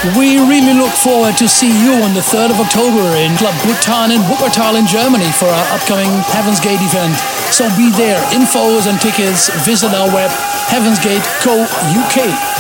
We really look forward to see you on the 3rd of October in Club Bhutan in Wuppertal in Germany for our upcoming Heaven's Gate event. So be there. Infos and tickets, visit our web, heavensgate.co.uk.